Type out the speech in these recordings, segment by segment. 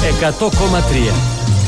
100,3.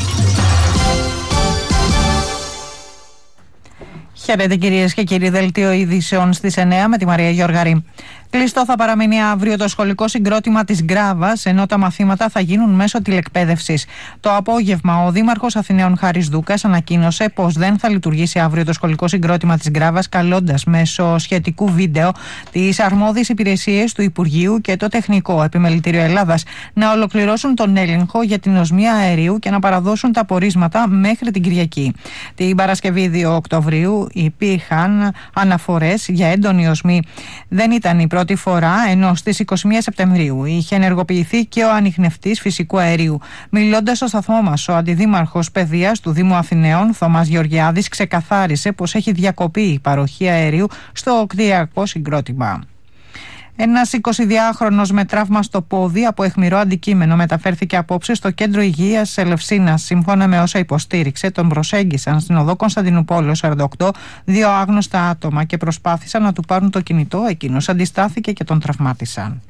Χαίρετε κυρίες και κύριοι, δελτίο ειδήσεων στις 9 με τη Μαρία Γιώργαρη. Κλειστό θα παραμείνει αύριο το σχολικό συγκρότημα της Γκράβας, ενώ τα μαθήματα θα γίνουν μέσω τηλεκπαίδευσης. Το απόγευμα, ο Δήμαρχος Αθηναίων Χάρης Δούκας ανακοίνωσε πως δεν θα λειτουργήσει αύριο το σχολικό συγκρότημα της Γκράβας, καλώντας μέσω σχετικού βίντεο τις αρμόδιες υπηρεσίες του Υπουργείου και το Τεχνικό Επιμελητήριο Ελλάδας να ολοκληρώσουν τον έλεγχο για την οσμία αερίου και να παραδώσουν τα πορίσματα μέχρι την Κυριακή. Την Παρασκευή 2 Οκτωβρίου υπήρχαν αναφορές για έντονη οσμή. Δεν ήταν η πρώτη φορά, ενώ στις 21 Σεπτεμβρίου είχε ενεργοποιηθεί και ο ανιχνευτής φυσικού αερίου. Μιλώντας στο σταθμό μας, ο Αντιδήμαρχος Παιδείας του Δήμου Αθηναίων, Θωμάς Γεωργιάδης, ξεκαθάρισε πως έχει διακοπεί η παροχή αερίου στο κτηριακό συγκρότημα. Ένας 22χρονος με τραύμα στο πόδι από αιχμηρό αντικείμενο μεταφέρθηκε απόψε στο κέντρο υγείας Ελευσίνας. Σύμφωνα με όσα υποστήριξε, τον προσέγγισαν στην οδό Κωνσταντινουπόλεως 48 δύο άγνωστα άτομα και προσπάθησαν να του πάρουν το κινητό. Εκείνος αντιστάθηκε και τον τραυμάτισαν.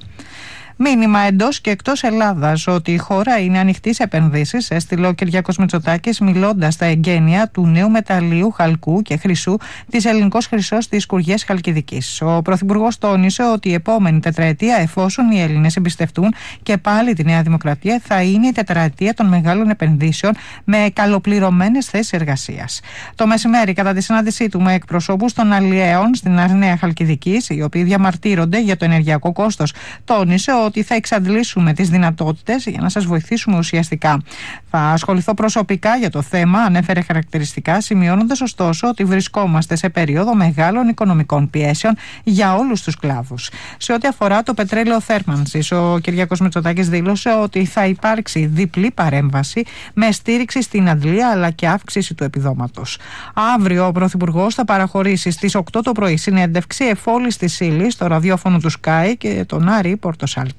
Μήνυμα εντός και εκτός Ελλάδας ότι η χώρα είναι ανοιχτή σε επενδύσεις, έστειλε ο Κυριάκος Μητσοτάκης μιλώντας στα εγγένεια του νέου μεταλλίου χαλκού και χρυσού της Ελληνικός Χρυσός της Σκουριές Χαλκιδικής. Ο Πρωθυπουργός τόνισε ότι η επόμενη τετραετία, εφόσον οι Έλληνες εμπιστευτούν και πάλι τη Νέα Δημοκρατία, θα είναι η τετραετία των μεγάλων επενδύσεων με καλοπληρωμένες θέσεις εργασίας. Το μεσημέρι, κατά τη συνάντησή του με εκπροσώπους των αλλιέων στην Νέα Χαλκιδικής, οι οποίοι διαμαρτύρονται για το ενεργειακό κόστος, τόνισε ότι θα εξαντλήσουμε τις δυνατότητες για να σας βοηθήσουμε ουσιαστικά. Θα ασχοληθώ προσωπικά για το θέμα, ανέφερε χαρακτηριστικά, σημειώνοντας ωστόσο ότι βρισκόμαστε σε περίοδο μεγάλων οικονομικών πιέσεων για όλους τους κλάδους. Σε ό,τι αφορά το πετρέλαιο θέρμανσης, ο Κυριάκος Μητσοτάκης δήλωσε ότι θα υπάρξει διπλή παρέμβαση με στήριξη στην αντλία αλλά και αύξηση του επιδόματος. Αύριο ο Πρωθυπουργός θα παραχωρήσει στις 8 το πρωί συνέντευξη εφόλης της ύλης στο ραδιόφωνο του Sky και τον Άρη Πορτοσάλτε.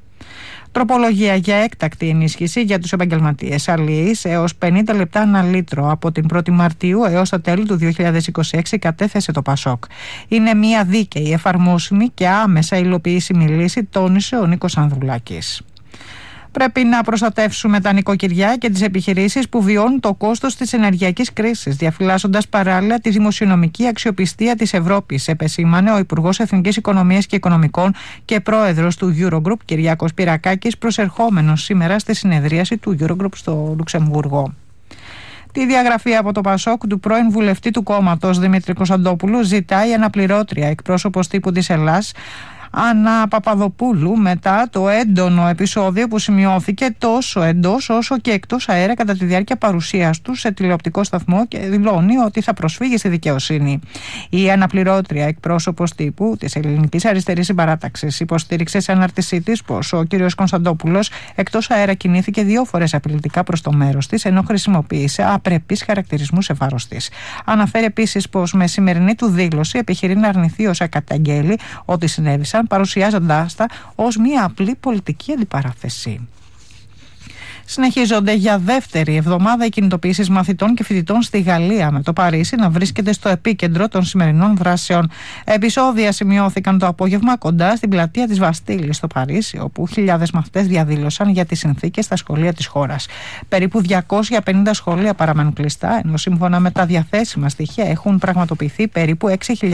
Τροπολογία για έκτακτη ενίσχυση για τους επαγγελματίες αλλιείς έως 50 λεπτά ανά λίτρο από την 1η Μαρτίου έως τα τέλη του 2026 κατέθεσε το ΠΑΣΟΚ. Είναι μια δίκαιη, εφαρμόσιμη και άμεσα υλοποιήσιμη λύση, τόνισε ο Νίκος Ανδρουλάκης. Πρέπει να προστατεύσουμε τα νοικοκυριά και τις επιχειρήσεις που βιώνουν το κόστος της ενεργειακής κρίσης, διαφυλάσσοντας παράλληλα τη δημοσιονομική αξιοπιστία της Ευρώπης, επεσήμανε ο Υπουργός Εθνικής Οικονομίας και Οικονομικών και πρόεδρος του Eurogroup, Κυριάκος Πυρακάκης, προσερχόμενος σήμερα στη συνεδρίαση του Eurogroup στο Λουξεμβούργο. Τη διαγραφή από το ΠΑΣΟΚ του πρώην βουλευτή του κόμματος Δημήτρη Κωνσταντόπουλου ζητάει αναπληρώτρια εκπρόσωπος τύπου της Ελλάς, Άννα Παπαδοπούλου, μετά το έντονο επεισόδιο που σημειώθηκε τόσο εντός όσο και εκτός αέρα κατά τη διάρκεια παρουσίας του σε τηλεοπτικό σταθμό, και δηλώνει ότι θα προσφύγει στη δικαιοσύνη. Η αναπληρώτρια εκπρόσωπος τύπου της Ελληνικής Αριστερής Συμπαράταξης υποστήριξε σε ανάρτησή της πως ο κ. Κωνσταντόπουλος εκτός αέρα κινήθηκε 2 φορές απειλητικά προς το μέρος της, ενώ χρησιμοποίησε απρεπείς χαρακτηρισμούς σε βάρος της. Αναφέρει επίσης πως με σημερινή του δήλωση επιχειρεί να αρνηθεί όσα καταγγέλει ότι συνέβησαν, παρουσιάζοντάς τα ως μια απλή πολιτική αντιπαράθεση. Συνεχίζονται για δεύτερη εβδομάδα οι κινητοποιήσεις μαθητών και φοιτητών στη Γαλλία, με το Παρίσι να βρίσκεται στο επίκεντρο των σημερινών δράσεων. Επεισόδια σημειώθηκαν το απόγευμα κοντά στην πλατεία της Βαστίλης στο Παρίσι, όπου χιλιάδες μαθητές διαδήλωσαν για τις συνθήκες στα σχολεία της χώρας. Περίπου 250 σχολεία παραμένουν κλειστά, ενώ σύμφωνα με τα διαθέσιμα στοιχεία έχουν πραγματοποιηθεί περίπου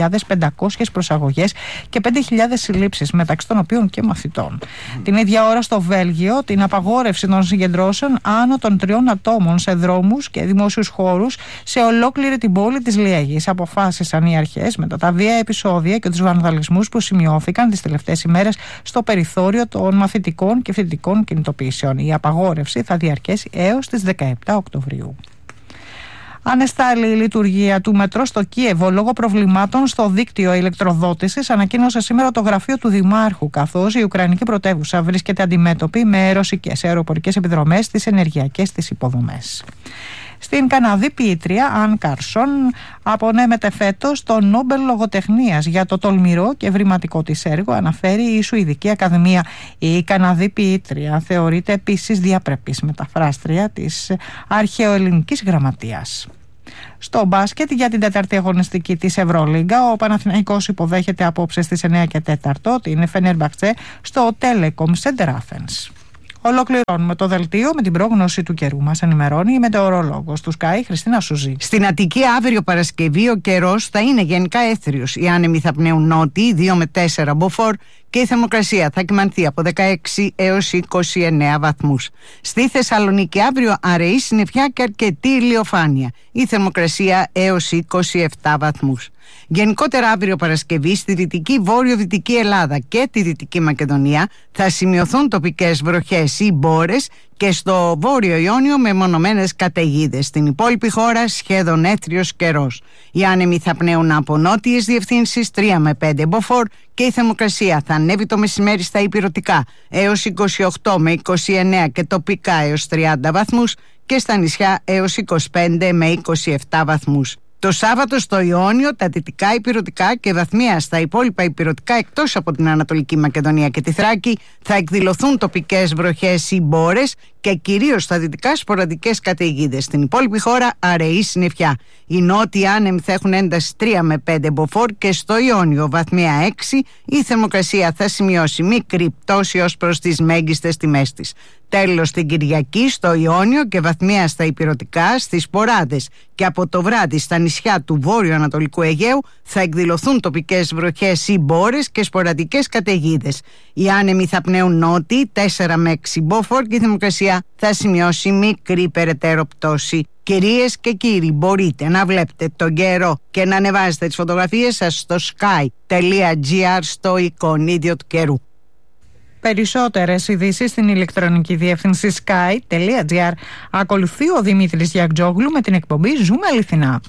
6.500 προσαγωγές και 5.000 συλλήψεις, μεταξύ των οποίων και μαθητών. Την ίδια ώρα στο Βέλγιο, την απαγόρευση των συγκεντρώσεων άνω των 3 ατόμων σε δρόμους και δημόσιους χώρους σε ολόκληρη την πόλη της Λιέγης αποφάσισαν οι αρχές μετά τα βία επεισόδια και τους βανδαλισμούς που σημειώθηκαν τις τελευταίες ημέρες στο περιθώριο των μαθητικών και φοιτητικών κινητοποιήσεων. Η απαγόρευση θα διαρκέσει έως τις 17 Οκτωβρίου. Ανεστάλλει η λειτουργία του μετρό στο Κίεβο λόγω προβλημάτων στο δίκτυο ηλεκτροδότησης, ανακοίνωσε σήμερα το γραφείο του Δημάρχου, καθώς η Ουκρανική πρωτεύουσα βρίσκεται αντιμέτωπη με ρωσικές αεροπορικές επιδρομές στις ενεργειακές της υποδομές. Στην Καναδή ποιήτρια Αν Κάρσον απονέμεται φέτος το Νόμπελ Λογοτεχνίας για το τολμηρό και ευρηματικό της έργο, αναφέρει η Σουηδική Ακαδημία. Η Καναδή ποιήτρια θεωρείται επίσης διαπρεπής μεταφράστρια της αρχαιοελληνικής γραμματείας. Στο μπάσκετ, για την τέταρτη αγωνιστική της Ευρωλίγκα, ο Παναθηναϊκός υποδέχεται απόψε στις 9 και 4 την Φενέρμπαχτσε στο Telecom Center Athens. Ολοκληρώνουμε το δελτίο με την πρόγνωση του καιρού. Μας ενημερώνει η μετεωρολόγος του Sky, Χριστίνα Σουζή. Στην Αττική αύριο Παρασκευή ο καιρός θα είναι γενικά έθριος. Οι άνεμοι θα πνέουν νότιοι 2 με 4 μποφόρ και η θερμοκρασία θα κυμανθεί από 16 έως 29 βαθμούς. Στη Θεσσαλονίκη αύριο αραιή συννεφιά και αρκετή ηλιοφάνεια. Η θερμοκρασία έως 27 βαθμούς. Γενικότερα αύριο Παρασκευή στη δυτική βόρειο-δυτική Ελλάδα και τη Δυτική Μακεδονία θα σημειωθούν τοπικές βροχές ή μπόρες και στο Βόρειο Ιόνιο μεμονωμένες καταιγίδες. Στην υπόλοιπη χώρα σχεδόν έθριος καιρός. Οι άνεμοι θα πνέουν από νότιες διευθύνσεις 3 με 5 μποφόρ και η θερμοκρασία θα ανέβει το μεσημέρι στα ηπειρωτικά έως 28 με 29 και τοπικά έως 30 βαθμούς και στα νησιά έως 25 με 27 βαθμούς. Το Σάββατο στο Ιόνιο, τα δυτικά ηπειρωτικά και βαθμία στα υπόλοιπα ηπειρωτικά εκτός από την Ανατολική Μακεδονία και τη Θράκη θα εκδηλωθούν τοπικές βροχές ή μπόρες και κυρίως στα δυτικά σποραδικές καταιγίδες. Στην υπόλοιπη χώρα αραιή συννεφιά. Οι νότιοι άνεμοι θα έχουν ένταση 3 με 5 μποφόρ και στο Ιόνιο βαθμία 6 η θερμοκρασία θα σημειώσει μικρή πτώση ως προς τις μέγιστες τιμές της. Τέλος την Κυριακή στο Ιόνιο και βαθμία στα ηπειρωτικά, στις Ποράδες και από το βράδυ στα νησιά του βόρειο-ανατολικού Αιγαίου θα εκδηλωθούν τοπικές βροχές ή μπόρες και σποραδικές καταιγίδες. Οι άνεμοι θα πνέουν νότιοι 4 με 6 μποφόρ και η θερμοκρασία θα σημειώσει μικρή περαιτέρω πτώση. Κυρίες και κύριοι, μπορείτε να βλέπετε τον καιρό και να ανεβάζετε τις φωτογραφίες σας στο sky.gr στο εικονίδιο του καιρού. Περισσότερες ειδήσεις στην ηλεκτρονική διεύθυνση sky.gr. Ακολουθεί ο Δημήτρης Γιακτζόγλου με την εκπομπή Ζούμε Αληθινά.